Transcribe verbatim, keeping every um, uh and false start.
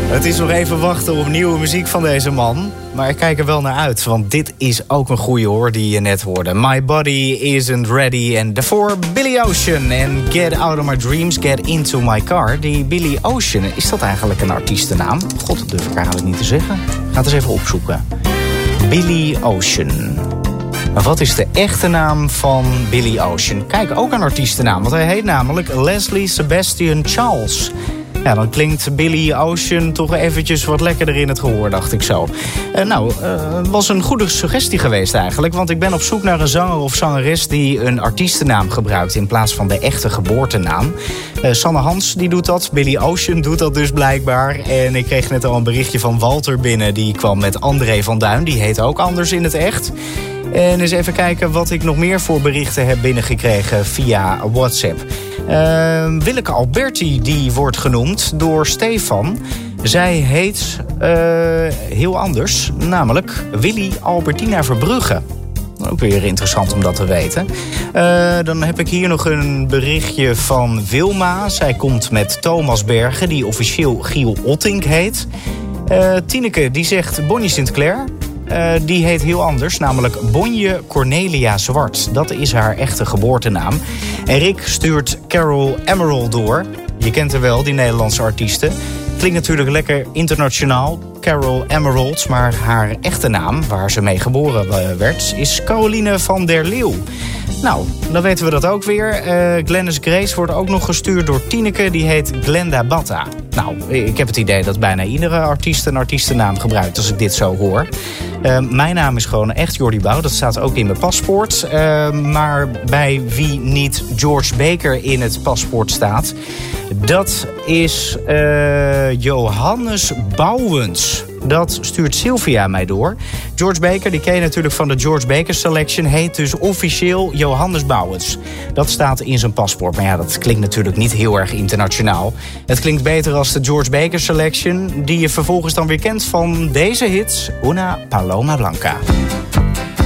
Het is nog even wachten op nieuwe muziek van deze man. Maar ik kijk er wel naar uit, want dit is ook een goeie hoor die je net hoorde. My Body Isn't Ready. En daarvoor Billy Ocean en Get Out of My Dreams, Get Into My Car. Die Billy Ocean, is dat eigenlijk een artiestennaam? God, dat durf ik eigenlijk niet te zeggen. Ik ga het eens even opzoeken. Billy Ocean. Maar wat is de echte naam van Billy Ocean? Kijk, ook een artiestennaam, want hij heet namelijk Leslie Sebastian Charles. Ja, dan klinkt Billy Ocean toch eventjes wat lekkerder in het gehoor, dacht ik zo. Uh, nou, het uh, was een goede suggestie geweest eigenlijk. Want ik ben op zoek naar een zanger of zangeres die een artiestennaam gebruikt in plaats van de echte geboortenaam. Uh, Sanne Hans die doet dat, Billy Ocean doet dat dus blijkbaar. En ik kreeg net al een berichtje van Walter binnen. Die kwam met André van Duin, die heet ook anders in het echt. En eens even kijken wat ik nog meer voor berichten heb binnengekregen via WhatsApp. Uh, Willeke Alberti, die wordt genoemd door Stefan. Zij heet uh, heel anders, namelijk Willy Albertina Verbrugge. Ook weer interessant om dat te weten. Uh, dan heb ik hier nog een berichtje van Wilma. Zij komt met Thomas Bergen, die officieel Giel Ottink heet. Uh, Tineke, die zegt Bonnie Sinclair. Uh, die heet heel anders, namelijk Bonje Cornelia Zwart. Dat is haar echte geboortenaam. En Rick stuurt Carol Emerald door. Je kent haar wel, die Nederlandse artieste. Klinkt natuurlijk lekker internationaal, Carol Emerald. Maar haar echte naam, waar ze mee geboren werd, is Caroline van der Leeuw. Nou, dan weten we dat ook weer. Uh, Glennis Grace wordt ook nog gestuurd door Tineke. Die heet Glenda Batta. Nou, ik heb het idee dat bijna iedere artiest een artiestennaam gebruikt als ik dit zo hoor. Uh, mijn naam is gewoon echt Jordi Bouw. Dat staat ook in mijn paspoort. Uh, maar bij wie niet George Baker in het paspoort staat, dat is uh, Johannes Bouwens. Dat stuurt Sylvia mij door. George Baker, die ken je natuurlijk van de George Baker Selection, heet dus officieel Johannes Bouwens. Dat staat in zijn paspoort. Maar ja, dat klinkt natuurlijk niet heel erg internationaal. Het klinkt beter als de George Baker Selection, die je vervolgens dan weer kent van deze hit, Una Paloma Blanca.